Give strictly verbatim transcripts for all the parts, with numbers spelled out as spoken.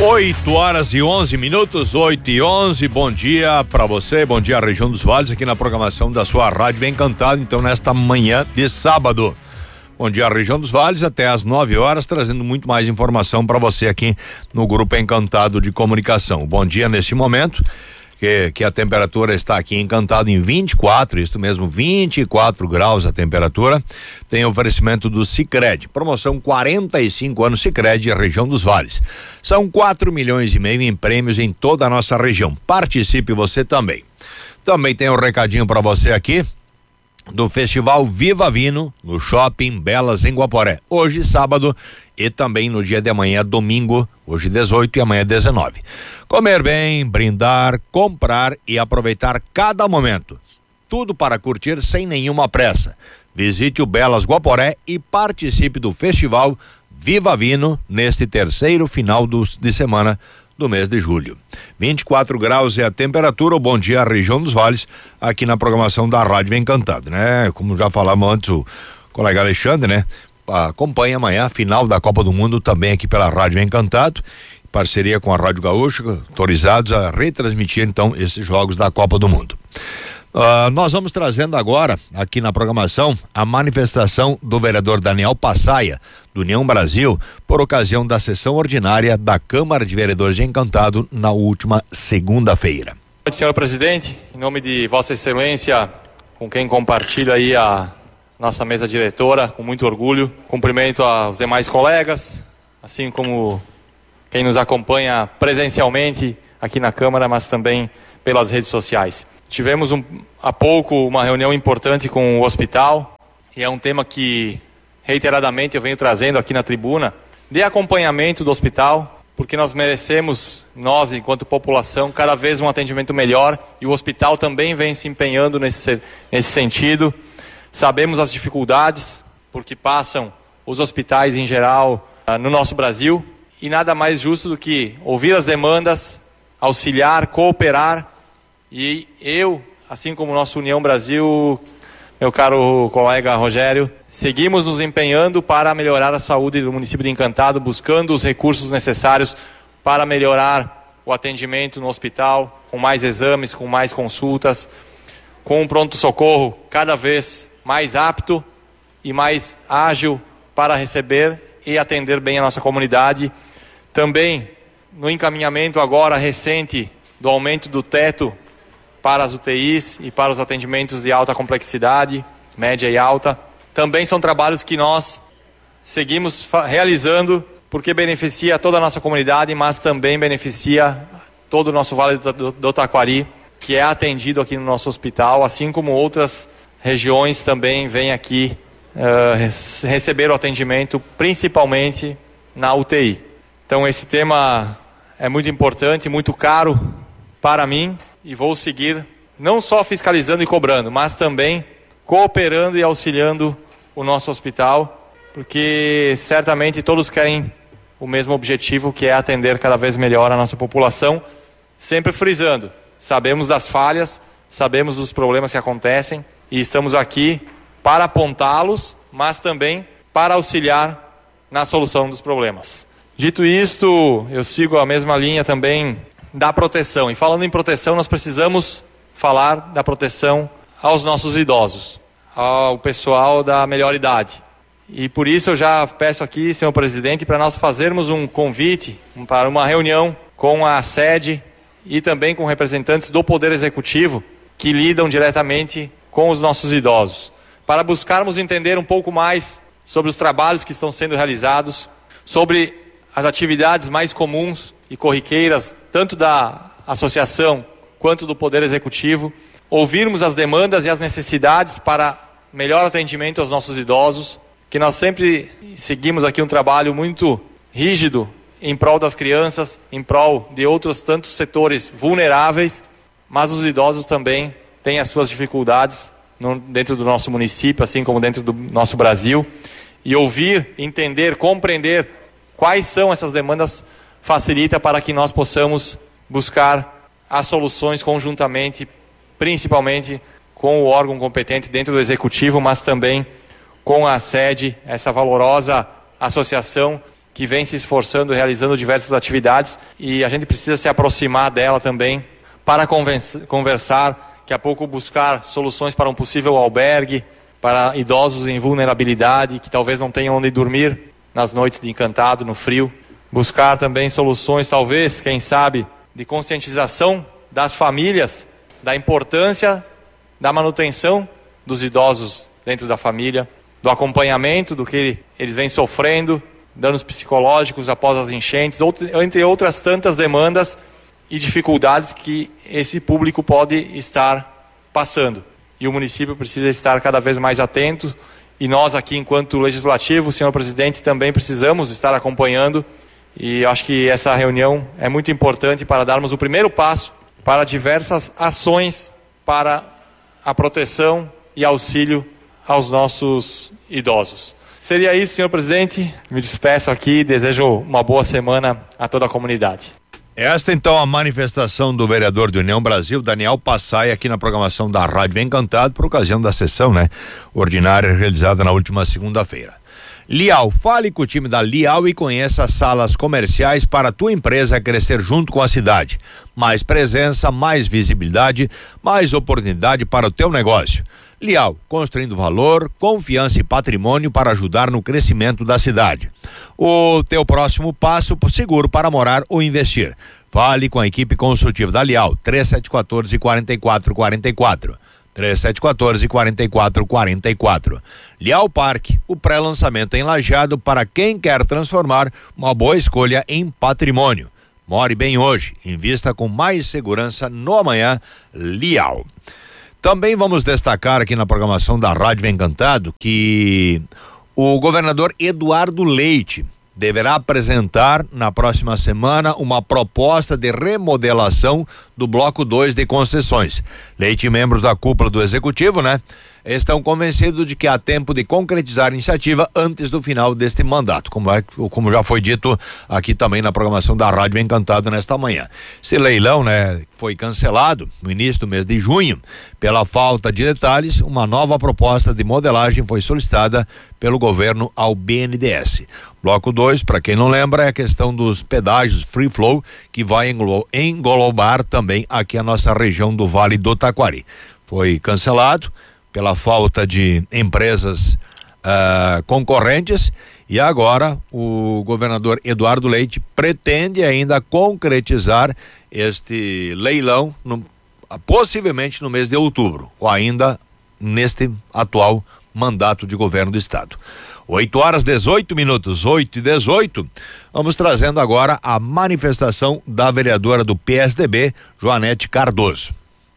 oito horas e onze minutos, oito e onze. Bom dia para você, bom dia região dos Vales, aqui na programação da sua Rádio Vem Encantado, então nesta manhã de sábado. Bom dia região dos Vales, até às nove horas, trazendo muito mais informação para você aqui no Grupo Encantado de Comunicação. Bom dia neste momento, que, que a temperatura está aqui em Encantado em vinte e quatro, isso mesmo, vinte e quatro graus a temperatura. Tem oferecimento do Sicredi, promoção quarenta e cinco anos Sicredi, região dos Vales. São quatro milhões e meio em prêmios em toda a nossa região. Participe você também. Também tem um recadinho para você aqui do Festival Viva Vino no Shopping Belas em Guaporé, hoje sábado e também no dia de amanhã, domingo, hoje dezoito e amanhã dezenove. Comer bem, brindar, comprar e aproveitar cada momento. Tudo para curtir sem nenhuma pressa. Visite o Belas Guaporé e participe do Festival Viva Vino neste terceiro final do, de semana do mês de julho. vinte e quatro graus é a temperatura. O bom dia, região dos Vales, aqui na programação da Rádio Vem Encantado, né? Como já falamos antes, o colega Alexandre, né? Acompanha amanhã a final da Copa do Mundo também aqui pela Rádio Vem Encantado, parceria com a Rádio Gaúcha, autorizados a retransmitir então esses jogos da Copa do Mundo. Uh, nós vamos trazendo agora aqui na programação a manifestação do vereador Daniel Passaia, do União Brasil, por ocasião da sessão ordinária da Câmara de Vereadores de Encantado na última segunda-feira. Senhor presidente, em nome de Vossa Excelência, com quem compartilho aí a nossa mesa diretora, com muito orgulho, cumprimento aos demais colegas, assim como quem nos acompanha presencialmente aqui na Câmara, mas também pelas redes sociais. Tivemos um, há pouco uma reunião importante com o hospital, e é um tema que reiteradamente eu venho trazendo aqui na tribuna, de acompanhamento do hospital, porque nós merecemos, nós enquanto população, cada vez um atendimento melhor, e o hospital também vem se empenhando nesse, nesse sentido. Sabemos as dificuldades, porque passam os hospitais em geral uh, no nosso Brasil, e nada mais justo do que ouvir as demandas, auxiliar, cooperar. E eu, assim como nossa União Brasil, meu caro colega Rogério, seguimos nos empenhando para melhorar a saúde do município de Encantado, buscando os recursos necessários para melhorar o atendimento no hospital, com mais exames, com mais consultas, com um pronto-socorro cada vez mais apto e mais ágil para receber e atender bem a nossa comunidade. Também no encaminhamento agora recente do aumento do teto para as U T Is e para os atendimentos de alta complexidade, média e alta. Também são trabalhos que nós seguimos realizando, porque beneficia toda a nossa comunidade, mas também beneficia todo o nosso Vale do, do Taquari, que é atendido aqui no nosso hospital, assim como outras regiões também vêm aqui uh, receber o atendimento, principalmente na U T I. Então esse tema é muito importante, muito caro para mim, e vou seguir não só fiscalizando e cobrando, mas também cooperando e auxiliando o nosso hospital, porque certamente todos querem o mesmo objetivo, que é atender cada vez melhor a nossa população, sempre frisando, sabemos das falhas, sabemos dos problemas que acontecem e estamos aqui para apontá-los, mas também para auxiliar na solução dos problemas. Dito isto, eu sigo a mesma linha também da proteção. E falando em proteção, nós precisamos falar da proteção aos nossos idosos, ao pessoal da melhor idade. E por isso eu já peço aqui, senhor presidente, para nós fazermos um convite para uma reunião com a sede e também com representantes do Poder Executivo que lidam diretamente com os nossos idosos, para buscarmos entender um pouco mais sobre os trabalhos que estão sendo realizados, sobre as atividades mais comuns e corriqueiras, tanto da associação quanto do Poder Executivo, ouvirmos as demandas e as necessidades para melhor atendimento aos nossos idosos, que nós sempre seguimos aqui um trabalho muito rígido em prol das crianças, em prol de outros tantos setores vulneráveis, mas os idosos também têm as suas dificuldades no, dentro do nosso município, assim como dentro do nosso Brasil, e ouvir, entender, compreender quais são essas demandas facilita para que nós possamos buscar as soluções conjuntamente, principalmente com o órgão competente dentro do Executivo, mas também com a sede, essa valorosa associação que vem se esforçando, realizando diversas atividades, e a gente precisa se aproximar dela também para conversar, daqui a pouco buscar soluções para um possível albergue para idosos em vulnerabilidade, que talvez não tenham onde dormir nas noites de Encantado, no frio. Buscar também soluções, talvez, quem sabe, de conscientização das famílias, da importância da manutenção dos idosos dentro da família, do acompanhamento do que eles vêm sofrendo, danos psicológicos após as enchentes, entre outras tantas demandas e dificuldades que esse público pode estar passando. E o município precisa estar cada vez mais atento, e nós aqui, enquanto legislativo, senhor presidente, também precisamos estar acompanhando, e acho que essa reunião é muito importante para darmos o primeiro passo para diversas ações para a proteção e auxílio aos nossos idosos. Seria isso, senhor presidente. Me despeço aqui e desejo uma boa semana a toda a comunidade. Esta então a manifestação do vereador do União Brasil, Daniel Passai, aqui na programação da Rádio Vem Encantado, por ocasião da sessão, né, ordinária realizada na última segunda-feira. Lial, fale com o time da Lial e conheça as salas comerciais para a tua empresa crescer junto com a cidade. Mais presença, mais visibilidade, mais oportunidade para o teu negócio. Lial, construindo valor, confiança e patrimônio para ajudar no crescimento da cidade. O teu próximo passo seguro para morar ou investir. Fale com a equipe consultiva da Lial, três sete um quatro, quatro quatro quatro quatro. três sete um quatro, quatro quatro quatro quatro. Lial Parque, o pré-lançamento em Lajeado para quem quer transformar uma boa escolha em patrimônio. More bem hoje, invista com mais segurança no amanhã. Lial. Também vamos destacar aqui na programação da Rádio Vem Encantado que o governador Eduardo Leite deverá apresentar na próxima semana uma proposta de remodelação do bloco dois de concessões. Leite e membros da cúpula do executivo, né, estão convencidos de que há tempo de concretizar a iniciativa antes do final deste mandato, como, é, como já foi dito aqui também na programação da Rádio Vem Encantado nesta manhã. Esse leilão, né, foi cancelado no início do mês de junho. Pela falta de detalhes, uma nova proposta de modelagem foi solicitada pelo governo ao B N D E S. Bloco dois, para quem não lembra, é a questão dos pedágios free flow, que vai englobar também aqui a nossa região do Vale do Taquari. Foi cancelado pela falta de empresas uh, concorrentes, e agora o governador Eduardo Leite pretende ainda concretizar este leilão no, possivelmente no mês de outubro, ou ainda neste atual mandato de governo do estado. oito horas dezoito minutos, oito e dezoito. Vamos trazendo agora a manifestação da vereadora do P S D B, Joanete Cardoso.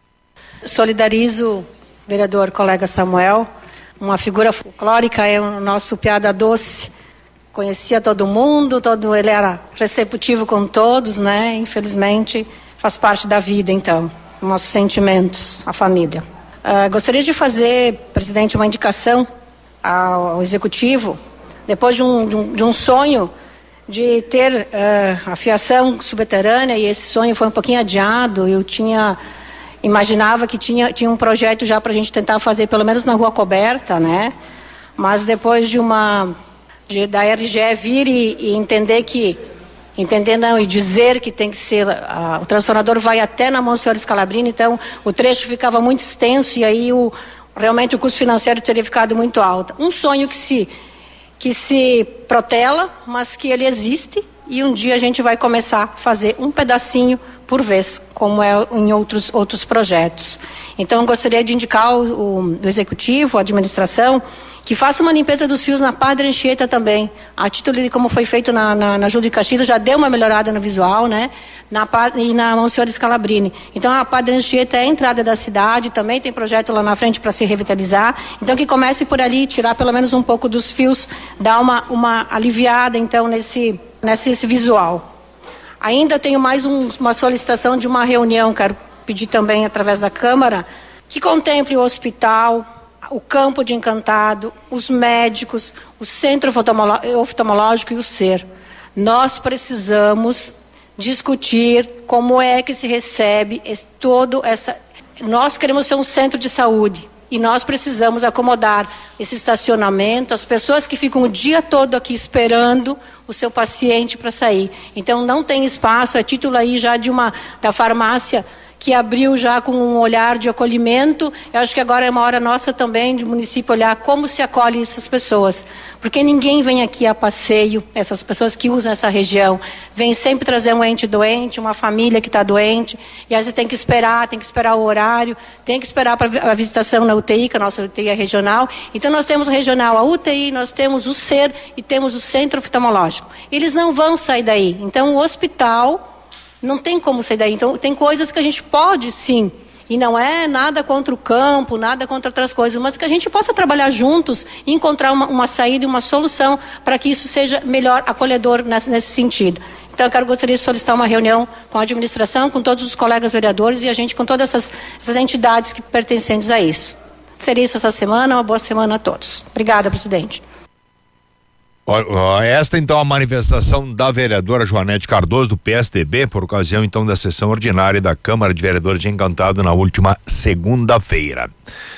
Solidarizo, vereador colega Samuel, uma figura folclórica, é o nosso piada doce, conhecia todo mundo, todo, ele era receptivo com todos, né? Infelizmente faz parte da vida, então, nossos sentimentos, a família. Uh, gostaria de fazer, presidente, uma indicação ao executivo, depois de um, de um, de um sonho de ter uh, a fiação subterrânea, e esse sonho foi um pouquinho adiado. Eu tinha imaginava que tinha, tinha um projeto já para a gente tentar fazer pelo menos na Rua Coberta, né? Mas depois de uma de, da R G E vir e, e entender que entender não, e dizer que tem que ser uh, o transformador vai até na Monsenhor Scalabrini, então o trecho ficava muito extenso, e aí o realmente o custo financeiro teria ficado muito alto. Um sonho que se, que se protela, mas que ele existe, e um dia a gente vai começar a fazer um pedacinho por vez, como é em outros, outros projetos. Então, eu gostaria de indicar o, o executivo, a administração, que faça uma limpeza dos fios na Padre Anchieta também. A título de como foi feito na, na, na Júlio de Castilhos, já deu uma melhorada no visual, né? Na, e na Monsenhor Scalabrini. Então, a Padre Anchieta é a entrada da cidade, também tem projeto lá na frente para se revitalizar. Então, que comece por ali, tirar pelo menos um pouco dos fios, dar uma, uma aliviada, então, nesse, nesse visual. Ainda tenho mais um, uma solicitação de uma reunião, quero pedir também através da Câmara, que contemple o hospital, o campo de Encantado, os médicos, o centro oftalmológico e o SER. Nós precisamos discutir como é que se recebe esse, todo essa... Nós queremos ser um centro de saúde, E nós precisamos acomodar esse estacionamento, as pessoas que ficam o dia todo aqui esperando o seu paciente para sair. Então não tem espaço, é título aí já de uma da farmácia que abriu já com um olhar de acolhimento. Eu acho que agora é uma hora nossa também, de município, olhar como se acolhe essas pessoas. Porque ninguém vem aqui a passeio, essas pessoas que usam essa região. Vem sempre trazer um ente doente, uma família que está doente, e às vezes tem que esperar, tem que esperar o horário, tem que esperar para a visitação na U T I, que a nossa U T I é regional. Então nós temos regional, a U T I, nós temos o SER e temos o centro oftalmológico. Eles não vão sair daí. Então o hospital não tem como sair daí. Então, tem coisas que a gente pode, sim, e não é nada contra o campo, nada contra outras coisas, mas que a gente possa trabalhar juntos e encontrar uma, uma saída e uma solução para que isso seja melhor acolhedor nesse, nesse sentido. Então, eu quero, gostaria de solicitar uma reunião com a administração, com todos os colegas vereadores e a gente com todas essas, essas entidades que pertencentes a isso. Seria isso essa semana, uma boa semana a todos. Obrigada, presidente. Esta então a manifestação da vereadora Joanete Cardoso do P S D B por ocasião então da sessão ordinária da Câmara de Vereadores de Encantado na última segunda-feira.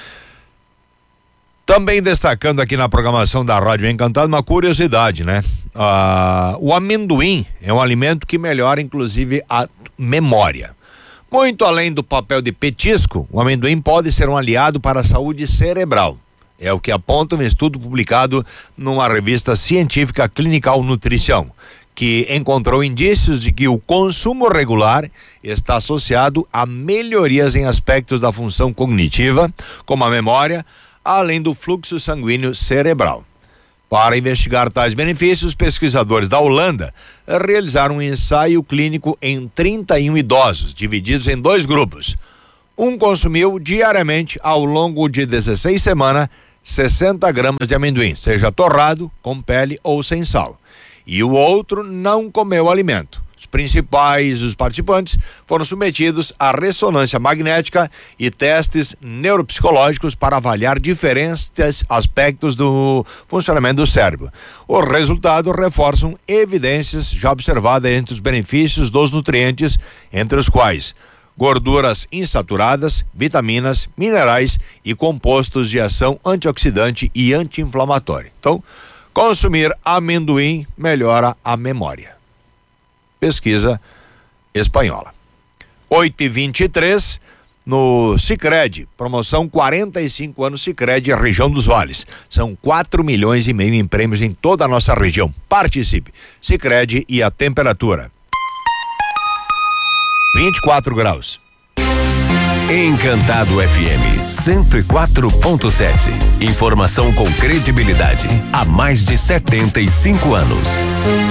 Também destacando aqui na programação da Rádio Encantado uma curiosidade, né? Ah, o amendoim é um alimento que melhora inclusive a memória. Muito além do papel de petisco, o amendoim pode ser um aliado para a saúde cerebral. É o que aponta um estudo publicado numa revista científica Clinical Nutrition, que encontrou indícios de que o consumo regular está associado a melhorias em aspectos da função cognitiva, como a memória, além do fluxo sanguíneo cerebral. Para investigar tais benefícios, pesquisadores da Holanda realizaram um ensaio clínico em trinta e um idosos, divididos em dois grupos. Um consumiu diariamente, ao longo de dezesseis semanas, sessenta gramas de amendoim, seja torrado, com pele ou sem sal. E o outro não comeu o alimento. Os principais os participantes foram submetidos a ressonância magnética e testes neuropsicológicos para avaliar diferentes aspectos do funcionamento do cérebro. Os resultados reforçam evidências já observadas entre os benefícios dos nutrientes, entre os quais gorduras insaturadas, vitaminas, minerais e compostos de ação antioxidante e anti-inflamatória. Então, consumir amendoim melhora a memória. Pesquisa espanhola. oito e vinte e três no Sicredi, promoção quarenta e cinco anos Sicredi, região dos Vales. São quatro milhões e meio em prêmios em toda a nossa região. Participe. Sicredi e a temperatura. vinte e quatro graus. Encantado F M cento e quatro ponto sete. Informação com credibilidade há mais de setenta e cinco anos.